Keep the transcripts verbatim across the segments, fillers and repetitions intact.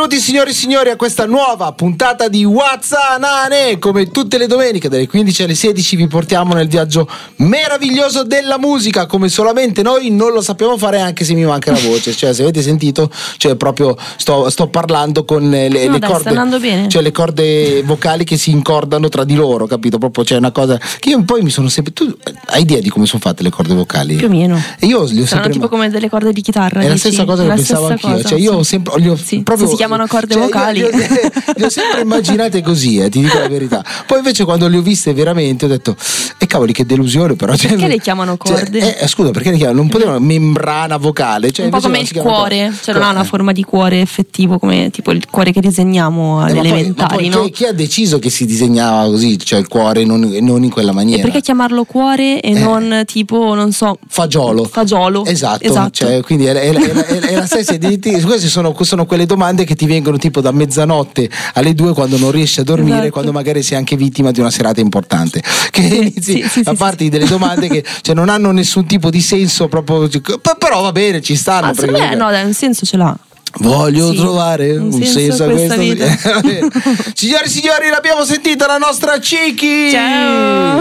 Benvenuti signori e signori a questa nuova puntata di Wazzanane. Come tutte le domeniche dalle quindici alle sedici vi portiamo nel viaggio meraviglioso della musica, come solamente noi non lo sappiamo fare, anche se mi manca la voce. Cioè, se avete sentito, cioè proprio sto, sto parlando con le, no, le dai, corde, sta andando bene. cioè le corde vocali che si incordano tra di loro, capito? Proprio c'è una cosa che io poi mi sono sempre. Tu hai idea di come sono fatte le corde vocali? Più o meno. E io li ho Saranno sempre tipo come delle corde di chitarra. è la dici? stessa cosa che la pensavo stessa anch'io. cosa, Cioè, io sì. ho sempre li ho Sì, proprio, se si chiamano corde cioè, vocali. Io, io, io, li ho sempre immaginate così, eh, ti dico la verità. Poi invece quando le ho viste veramente ho detto e cavoli che delusione, però cioè, perché le chiamano corde? Cioè, eh, scusa, perché le chiamano? Non potevano membrana vocale, cioè, un po' come non si il chiama cuore, corde. cioè non ha una forma di cuore effettivo come tipo il cuore che disegniamo alle Eh, ma poi- elementari, ma poi no? chi, chi ha deciso che si disegnava così, cioè il cuore non, non in quella E maniera? perché chiamarlo cuore e Eh. non tipo, non so, Fagiolo. fagiolo? Esatto, esatto. Cioè, quindi è, è- è- è- è la stessa identità. Queste sono, sono quelle domande che ti vengono tipo da mezzanotte alle due quando non riesci a dormire, Esatto. quando magari sei anche vittima di una serata importante, che inizi sì, sì, a sì, farti delle domande che cioè, non hanno nessun tipo di senso proprio, però va bene, ci stanno. Ma secondo me perché- no, dai, un senso ce l'ha. Voglio Sì, trovare un, un senso, senso a a questa questa vita. Signori e signori, l'abbiamo sentita la nostra Ciki. Ciao.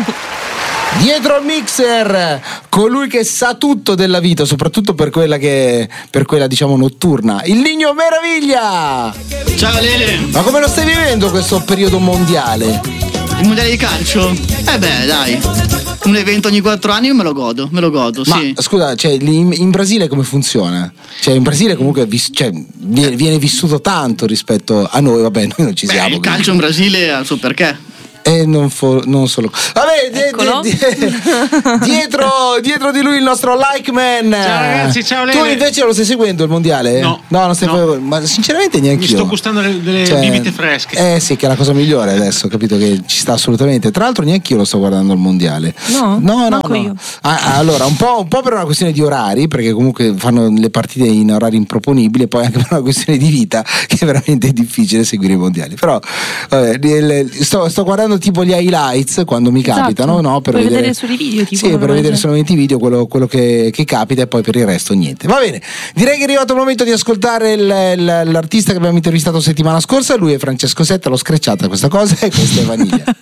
Dietro al mixer, colui che sa tutto della vita, soprattutto per quella che per quella diciamo notturna, il Nino Meraviglia. Ciao Lele, Ma come lo stai vivendo questo periodo mondiale? il mondiale di calcio? Eh beh dai, un evento ogni quattro anni io me lo godo, me lo godo, Ma sì. scusa, cioè, lì in, in Brasile come funziona? Cioè in Brasile comunque vis- cioè, viene, viene vissuto tanto rispetto a noi, vabbè, noi non ci Beh, siamo. il calcio in Brasile ha il suo perché. E non, fo- non solo. Vabbè, di- Eccolo. di- di- dietro, dietro di lui il nostro like man. Ciao ragazzi, ciao Tu Lele. invece lo stai seguendo il mondiale? No. No, non stai No. seguendo. Ma sinceramente neanche Mi io. sto gustando delle, delle bibite fresche. Eh sì, che è la cosa migliore adesso, capito che ci sta assolutamente. Tra l'altro neanche io lo sto guardando il mondiale. No? no, no. Manco no. io. Ah, allora, un po', un po' per una questione di orari, perché comunque fanno le partite in orari improponibili, e poi anche per una questione di vita, che è veramente difficile seguire i mondiali. Però vabbè, il- sto, sto guardando tipo gli highlights quando mi Esatto. capitano, no? Per Puoi vedere, vedere solo i video, tipo, sì, per vedere normalmente. solamente i video, quello, quello che, che capita, e poi per il resto niente. Va bene, direi che è arrivato il momento di ascoltare il- il- l'artista che abbiamo intervistato settimana scorsa. Lui è Francesco Setta, l'ho screcciata questa cosa, e questa è Vaniglia.